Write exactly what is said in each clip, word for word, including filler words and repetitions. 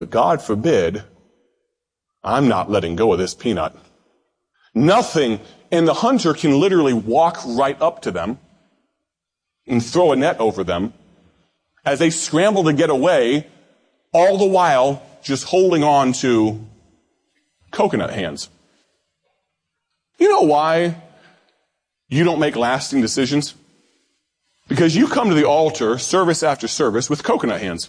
But God forbid, I'm not letting go of this peanut. Nothing, and the hunter can literally walk right up to them and throw a net over them as they scramble to get away, all the while just holding on to coconut hands. You know why you don't make lasting decisions? Because you come to the altar, service after service, with coconut hands.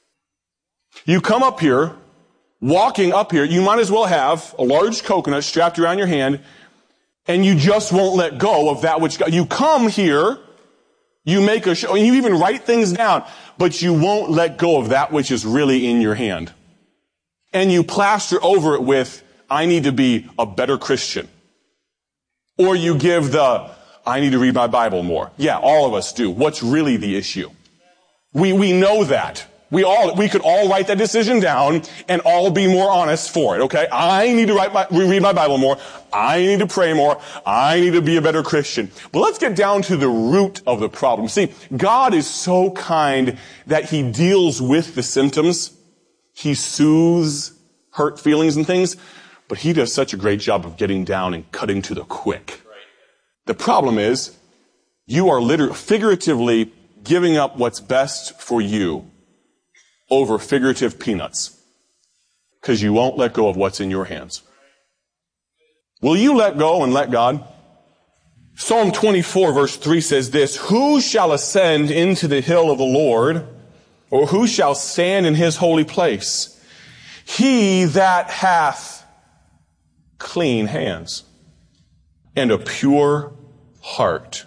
You come up here, walking up here, you might as well have a large coconut strapped around your hand, and you just won't let go of that which God. You come here, you make a show, and you even write things down, but you won't let go of that which is really in your hand. And you plaster over it with, I need to be a better Christian. Or you give the, I need to read my Bible more. Yeah, all of us do. What's really the issue? We, we know that. We all, we could all write that decision down and all be more honest for it, okay? I need to write my, read my Bible more. I need to pray more. I need to be a better Christian. But let's get down to the root of the problem. See, God is so kind that He deals with the symptoms. He soothes hurt feelings and things, but He does such a great job of getting down and cutting to the quick. The problem is, you are literally, figuratively giving up what's best for you over figurative peanuts, because you won't let go of what's in your hands. Will you let go and let God? Psalm twenty-four verse three says this, who shall ascend into the hill of the Lord, or who shall stand in His holy place? He that hath clean hands and a pure heart.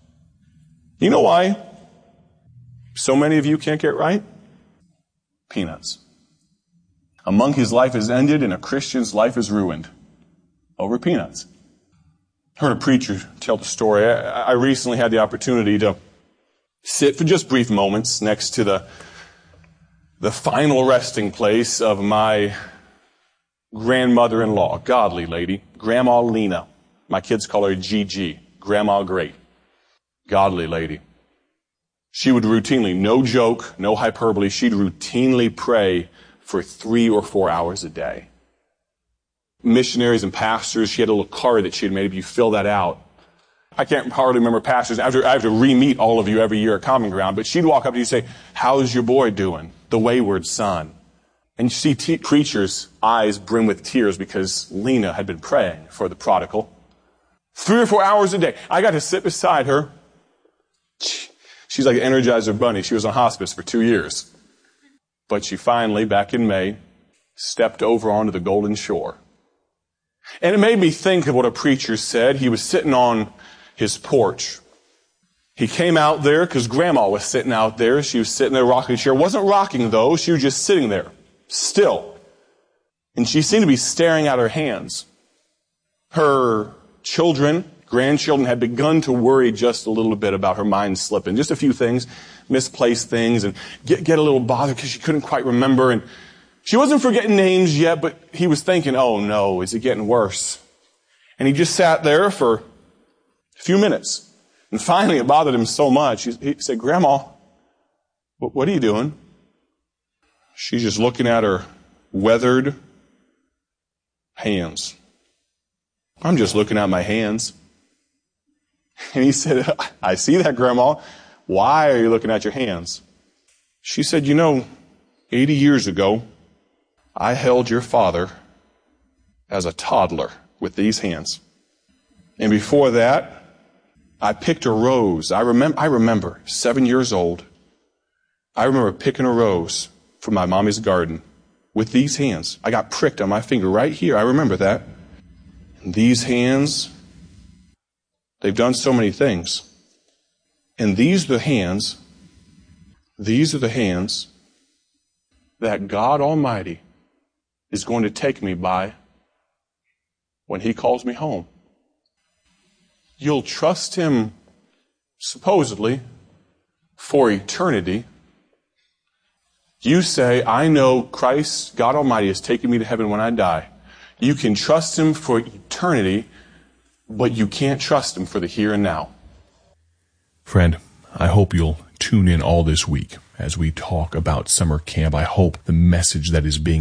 You know why so many of you can't get right? Peanuts. A monkey's life is ended and a Christian's life is ruined over peanuts. I heard a preacher tell the story. I, I recently had the opportunity to sit for just brief moments next to the, the final resting place of my grandmother-in-law, godly lady, Grandma Lena. My kids call her G G, Grandma Great. Godly lady. She would routinely, no joke, no hyperbole, she'd routinely pray for three or four hours a day. Missionaries and pastors, she had a little card that she had made. If you fill that out. I can't hardly remember pastors. I have to, I have to re-meet all of you every year at Common Ground. But she'd walk up to you and say, how's your boy doing? The wayward son. And you see t- preachers' eyes brim with tears because Lena had been praying for the prodigal. Three or four hours a day. I got to sit beside her. She's like an Energizer bunny. She was on hospice for two years. But she finally, back in May, stepped over onto the golden shore. And it made me think of what a preacher said. He was sitting on his porch. He came out there because Grandma was sitting out there. She was sitting there rocking the chair. Wasn't rocking, though. She was just sitting there, still. And she seemed to be staring at her hands. Her children, grandchildren, had begun to worry just a little bit about her mind slipping. Just a few things, misplaced things, and get, get a little bothered because she couldn't quite remember. And she wasn't forgetting names yet, but he was thinking, oh no, is it getting worse? And he just sat there for a few minutes. And finally it bothered him so much. He, he said, Grandma, what, what are you doing? She's just looking at her weathered hands. I'm just looking at my hands. And he said, I see that, Grandma. Why are you looking at your hands? She said, you know, eighty years ago, I held your father as a toddler with these hands. And before that, I picked a rose. I remember, I remember, seven years old. I remember picking a rose from my mommy's garden with these hands. I got pricked on my finger right here. I remember that. And these hands, they've done so many things. And these are the hands, these are the hands that God Almighty is going to take me by when He calls me home. You'll trust Him, supposedly, for eternity. You say, I know Christ, God Almighty, is taking me to heaven when I die. You can trust Him for eternity, but you can't trust Him for the here and now. Friend, I hope you'll tune in all this week as we talk about summer camp. I hope the message that is being